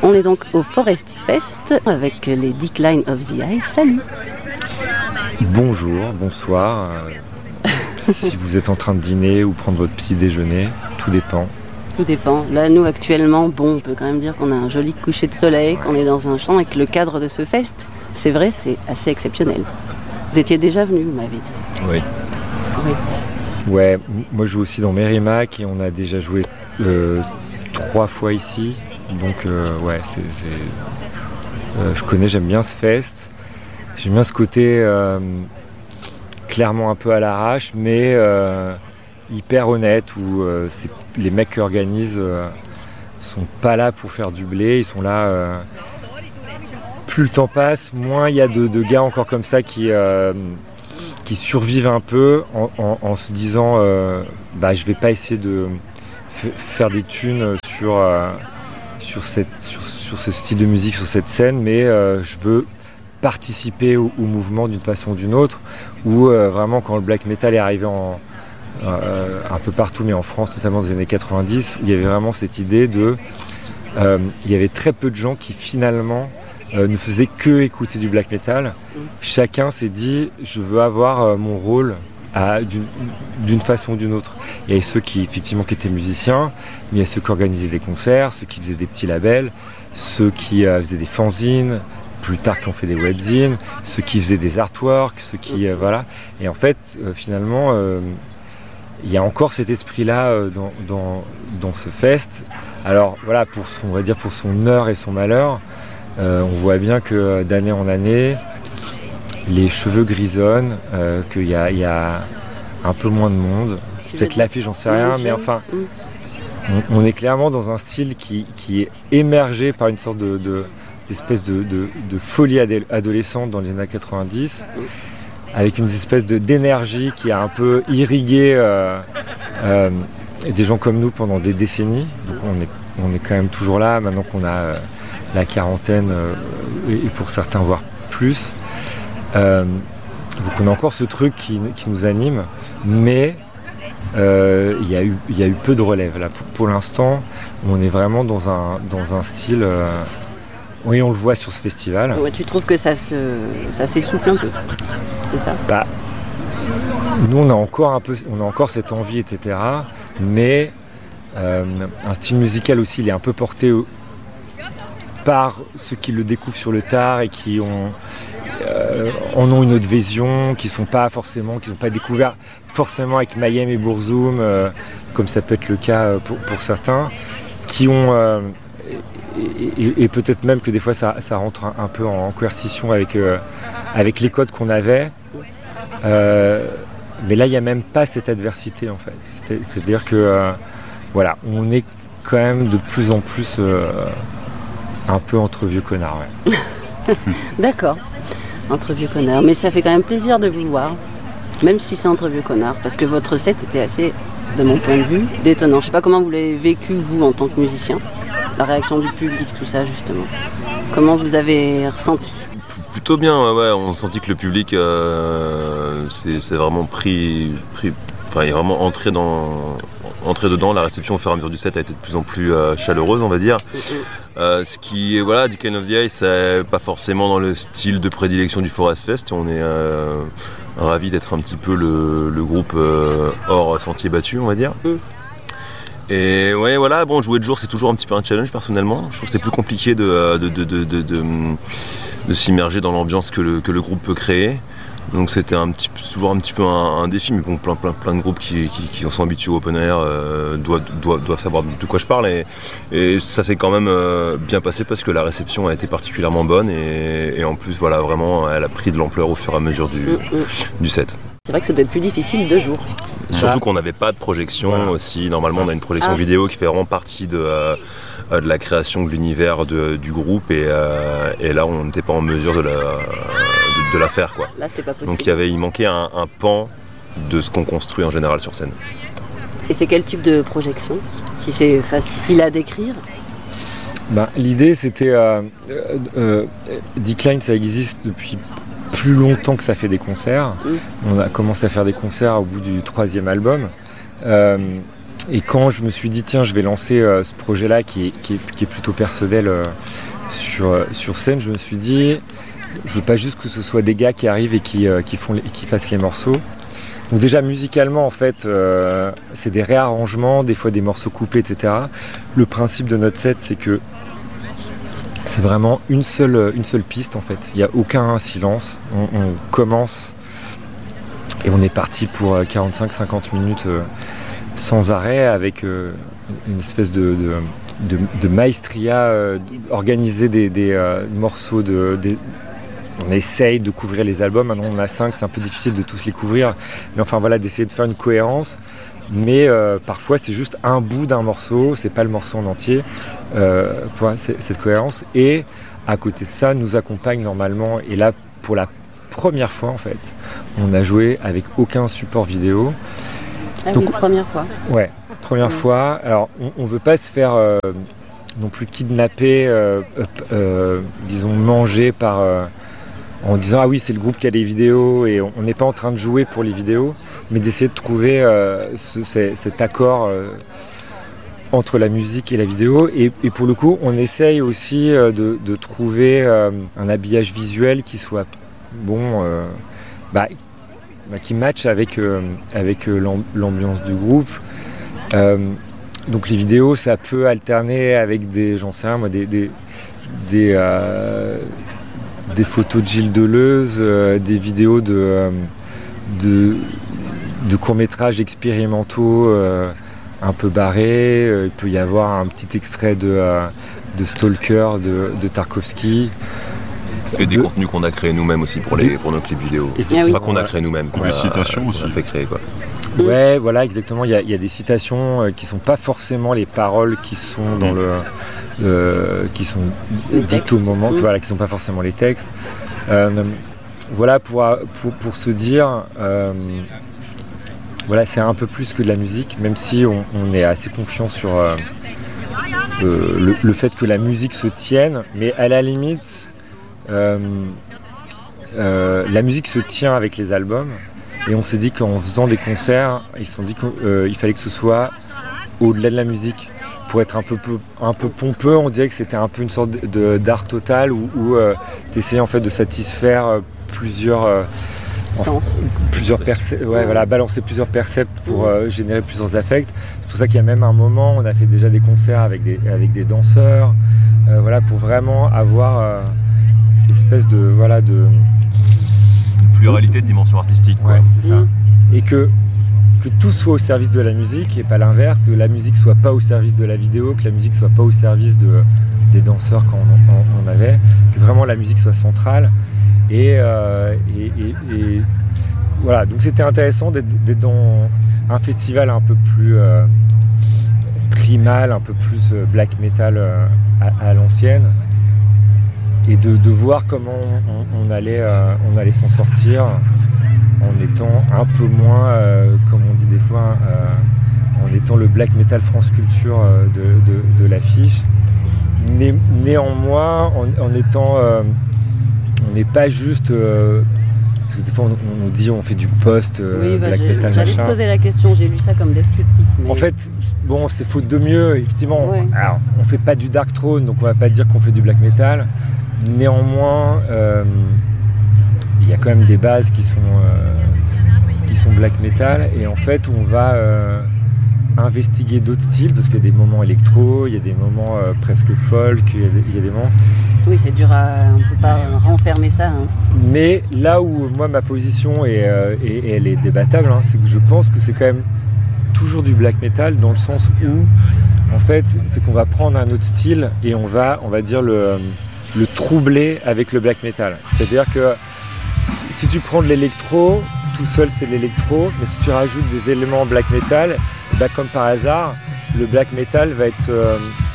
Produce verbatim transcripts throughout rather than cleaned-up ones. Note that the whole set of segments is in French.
On est donc au Forest Fest avec les Decline of the Eye. Salut. Bonjour, bonsoir. Euh, si vous êtes en train de dîner ou prendre votre petit déjeuner, tout dépend. Tout dépend. Là, nous, actuellement, bon, on peut quand même dire qu'on a un joli coucher de soleil, qu'on est dans un champ et que le cadre de ce fest, c'est vrai, c'est assez exceptionnel. Vous étiez déjà venu, vous m'avez dit. Oui. Oui. Ouais, moi je joue aussi dans Merrimack et on a déjà joué euh, trois fois ici. Donc, euh, ouais, c'est, c'est, euh, je connais, j'aime bien ce fest. J'aime bien ce côté euh, clairement un peu à l'arrache, mais euh, hyper honnête, où euh, c'est, les mecs qui organisent euh, sont pas là pour faire du blé, ils sont là. Euh, plus le temps passe, moins il y a de, de gars encore comme ça qui, euh, qui survivent un peu en, en, en se disant euh, bah, je vais pas essayer de f- faire des thunes sur. Euh, Sur, cette, sur, sur ce style de musique, sur cette scène, mais euh, je veux participer au, au mouvement d'une façon ou d'une autre, où euh, vraiment quand le black metal est arrivé en, euh, un peu partout, mais en France notamment dans les années quatre-vingt-dix, où il y avait vraiment cette idée de... Euh, il y avait très peu de gens qui finalement euh, ne faisaient que écouter du black metal. Chacun s'est dit, je veux avoir euh, mon rôle À, d'une, d'une façon ou d'une autre. Il y avait ceux qui effectivement qui étaient musiciens, mais il y a ceux qui organisaient des concerts, ceux qui faisaient des petits labels, ceux qui euh, faisaient des fanzines, plus tard qui ont fait des webzines, ceux qui faisaient des artworks, ceux qui euh, voilà. Et en fait, euh, finalement, euh, il y a encore cet esprit-là euh, dans, dans dans ce fest. Alors voilà, pour son, on va dire pour son heure et son malheur, euh, on voit bien que euh, d'année en année, les cheveux grisonnent, euh, qu'il y a, y a un peu moins de monde. C'est peut-être l'affiche, j'en sais rien, mais enfin, on, on est clairement dans un style qui, qui est émergé par une sorte de, de, d'espèce de, de, de folie adé- adolescente dans les années quatre-vingt-dix, avec une espèce de, d'énergie qui a un peu irrigué euh, euh, des gens comme nous pendant des décennies. Donc on est, on est quand même toujours là, maintenant qu'on a euh, la quarantaine, euh, et pour certains voire plus. Euh, donc on a encore ce truc qui, qui nous anime, mais euh, il y a eu, il y a eu peu de relève. Là, pour, pour l'instant, on est vraiment dans un, dans un style... Euh, oui, on le voit sur ce festival. Ouais, tu trouves que ça, se, ça s'essouffle un peu, c'est ça? Bah, nous, on a, encore un peu, on a encore cette envie, et cetera. Mais euh, un style musical aussi, il est un peu porté au, par ceux qui le découvrent sur le tard et qui ont... Euh, en ont une autre vision, qui sont pas forcément, qui n'ont pas découvert forcément avec Mayhem et Burzum, euh, comme ça peut être le cas pour, pour certains, qui ont euh, et, et, et peut-être même que des fois ça, ça rentre un, un peu en, en coercition avec euh, avec les codes qu'on avait. Euh, mais là, il n'y a même pas cette adversité en fait. C'est, c'est-à-dire que euh, voilà, on est quand même de plus en plus euh, un peu entre vieux connards. Ouais. D'accord. Entre vieux connards, mais ça fait quand même plaisir de vous voir, même si c'est entre vieux connards, parce que votre set était assez, de mon point de vue, détonnant. Je sais pas comment vous l'avez vécu, vous, en tant que musicien, la réaction du public, tout ça, justement. Comment vous avez ressenti? Plutôt bien, ouais, on a senti que le public euh, c'est, c'est vraiment pris, pris, enfin, il est vraiment entré dans... Entré dedans, la réception au fur et à mesure du set a été de plus en plus euh, chaleureuse, on va dire. Euh, ce qui est, voilà, Decline of the Eye, c'est pas forcément dans le style de prédilection du Forest Fest. On est euh, ravis d'être un petit peu le, le groupe euh, hors sentier battu, on va dire. Mm. Et ouais, voilà, bon, jouer de jour, c'est toujours un petit peu un challenge, personnellement. Je trouve que c'est plus compliqué de, de, de, de, de, de, de s'immerger dans l'ambiance que le, que le groupe peut créer. Donc c'était un petit, toujours un petit peu un, un défi, mais bon, plein, plein, plein de groupes qui, qui, qui sont habitués au open air euh, doivent, doivent, doivent savoir de quoi je parle. Et, et ça s'est quand même euh, bien passé parce que la réception a été particulièrement bonne et, et en plus, voilà, vraiment, elle a pris de l'ampleur au fur et à mesure du, mmh, mmh. du set. C'est vrai que ça doit être plus difficile de jour. Surtout qu'on n'avait pas de projection voilà. aussi. Normalement, on a une projection ah. vidéo qui fait vraiment partie de... Euh, de la création de l'univers de, du groupe et, euh, et là on n'était pas en mesure de la, de, de la faire quoi. Là c'était pas possible. Donc il, y avait, il manquait un, un pan de ce qu'on construit en général sur scène. Et c'est quel type de projection? Si c'est facile à décrire? Ben, l'idée c'était euh, euh, euh, Decline, ça existe depuis plus longtemps que ça fait des concerts. Mmh. On a commencé à faire des concerts au bout du troisième album. Euh, et quand je me suis dit tiens je vais lancer euh, ce projet-là qui est, qui est, qui est plutôt personnel euh, sur, euh, sur scène, je me suis dit je veux pas juste que ce soit des gars qui arrivent et qui, euh, qui, font les, qui fassent les morceaux. Donc déjà musicalement en fait euh, c'est des réarrangements, des fois des morceaux coupés, et cetera. Le principe de notre set c'est que c'est vraiment une seule, une seule piste en fait. Il n'y a aucun silence. On, on commence et on est parti pour quarante-cinq à cinquante minutes euh, sans arrêt avec euh, une espèce de, de, de, de maestria, euh, organiser des, des euh, morceaux de... Des, on essaye de couvrir les albums, maintenant on en a cinq, c'est un peu difficile de tous les couvrir, mais enfin voilà, d'essayer de faire une cohérence, mais euh, parfois c'est juste un bout d'un morceau, c'est pas le morceau en entier, euh, pour cette cohérence, et à côté de ça, nous accompagne normalement, et là pour la première fois en fait, on a joué avec aucun support vidéo. Ah Donc, oui, première fois. Ouais, première oui. fois, alors on, on veut pas se faire euh, non plus kidnapper, euh, euh, euh, disons manger par... Euh, en disant ah oui c'est le groupe qui a les vidéos et on n'est pas en train de jouer pour les vidéos mais d'essayer de trouver euh, ce, c- cet accord euh, entre la musique et la vidéo et, et pour le coup on essaye aussi euh, de, de trouver euh, un habillage visuel qui soit bon euh, bah, bah, qui matche avec, euh, avec euh, l'ambiance du groupe euh, donc les vidéos ça peut alterner avec des j'en sais rien moi des, des, des euh, des photos de Gilles Deleuze, euh, des vidéos de, euh, de, de courts-métrages expérimentaux euh, un peu barrés. Euh, il peut y avoir un petit extrait de, euh, de Stalker de, de Tarkovsky. Et des de... contenus qu'on a créés nous-mêmes aussi pour, les, pour nos clips vidéo. Ah oui. Pas qu'on a créé nous-mêmes, qu'on des a, citations qu'on aussi. a fait créer. Quoi. Ouais, voilà, exactement. Il y a, il y a des citations euh, qui sont pas forcément les paroles qui sont dans le... Euh, qui sont dites au moment, mmh. voilà, qui sont pas forcément les textes. Euh, voilà, pour, pour, pour se dire, euh, voilà, c'est un peu plus que de la musique, même si on, on est assez confiant sur euh, euh, le, le fait que la musique se tienne, mais à la limite, euh, euh, la musique se tient avec les albums, et on s'est dit qu'en faisant des concerts, ils se sont dit qu'il euh, fallait que ce soit au-delà de la musique. Pour être un peu, peu, un peu pompeux, on dirait que c'était un peu une sorte de, d'art total où, où euh, tu essayais en fait de satisfaire euh, plusieurs euh, sens, plusieurs perce- ouais, ouais. Voilà, balancer plusieurs percepts pour euh, générer plusieurs affects. C'est pour ça qu'il y a même un moment, on a fait déjà des concerts avec des, avec des danseurs, euh, voilà, pour vraiment avoir euh, cette espèce de voilà de pluralité de dimensions artistiques. Quoi. Ouais, c'est ça. Mmh. Et que que tout soit au service de la musique et pas l'inverse, que la musique soit pas au service de la vidéo, que la musique soit pas au service de, des danseurs quand on, on, on avait, que vraiment la musique soit centrale. Et, euh, et, et, et voilà, donc c'était intéressant d'être, d'être dans un festival un peu plus euh, primal, un peu plus euh, black metal euh, à, à l'ancienne, et de, de voir comment on, on, allait, euh, on allait s'en sortir en étant un peu moins, euh, comme on dit des fois, euh, en étant le black metal France Culture euh, de, de, de l'affiche. Né, néanmoins, en, en étant, euh, on n'est pas juste, euh, parce que des fois on, on nous dit on fait du post, euh, oui, bah, black j'ai, metal, j'allais machin. te poser la question, j'ai lu ça comme descriptif. Mais... En fait, bon, c'est faute de mieux, effectivement. Ouais. Alors, on fait pas du dark throne, donc on va pas dire qu'on fait du black metal. Néanmoins, euh, il y a quand même des bases qui sont, euh, qui sont black metal, et en fait on va euh, investiguer d'autres styles, parce qu'il y a des moments électro, il y a des moments euh, presque folk, il y, a des, il y a des moments... Oui, c'est dur à... on peut pas renfermer ça à un style. Mais là où moi ma position est, euh, et, et elle est débattable, hein, c'est que je pense que c'est quand même toujours du black metal, dans le sens où en fait c'est qu'on va prendre un autre style et on va, on va dire le, le troubler avec le black metal. C'est-à-dire que si tu prends de l'électro, tout seul c'est de l'électro, mais si tu rajoutes des éléments black metal, bah comme par hasard, le black metal va être... Euh...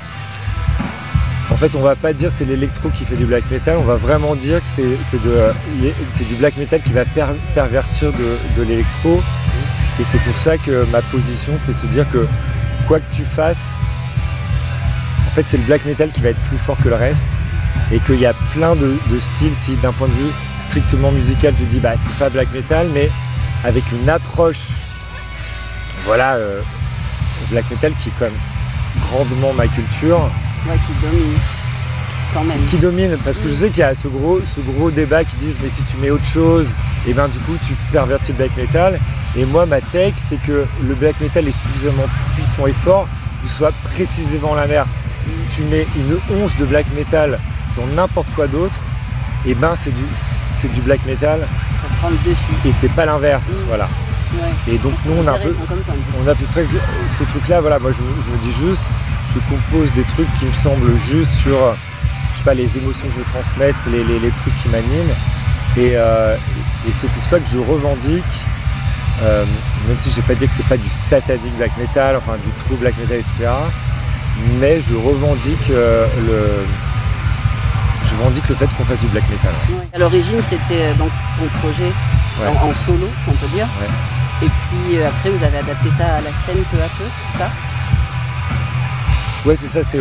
En fait, on va pas dire c'est l'électro qui fait du black metal, on va vraiment dire que c'est, c'est, de, c'est du black metal qui va per, pervertir de, de l'électro. Et c'est pour ça que ma position, c'est de te dire que quoi que tu fasses, en fait c'est le black metal qui va être plus fort que le reste, et qu'il y a plein de, de styles. Si d'un point de vue strictement musical, tu dis bah c'est pas black metal, mais avec une approche, voilà, euh, black metal qui est quand même grandement ma culture. Ouais, qui domine. Quand même. Qui domine, parce que je sais qu'il y a ce gros, ce gros débat qui disent mais si tu mets autre chose, et ben du coup tu pervertis le black metal. Et moi ma take c'est que le black metal est suffisamment puissant et fort que ce soit précisément l'inverse. Mm. Tu mets une once de black metal dans n'importe quoi d'autre, et ben c'est du, c'est du black metal. Ça prend le dessus. Et c'est pas l'inverse, mmh. voilà. Ouais. Et donc nous on a un peu, on a plus très, ce truc-là, voilà. Moi je, je me dis juste, je compose des trucs qui me semblent justes sur, je sais pas, les émotions que je veux transmettre, les, les, les trucs qui m'animent. Et, euh, et c'est pour ça que je revendique, euh, même si je vais pas dire que c'est pas du satanic black metal, enfin du true black metal, et cetera. Mais je revendique euh, le Je revendique le fait qu'on fasse du black metal. Ouais. À l'origine, c'était donc ton projet ouais. en, en solo, on peut dire. Ouais. Et puis euh, après, vous avez adapté ça à la scène peu à peu, c'est ça ? Ouais, c'est ça. C'est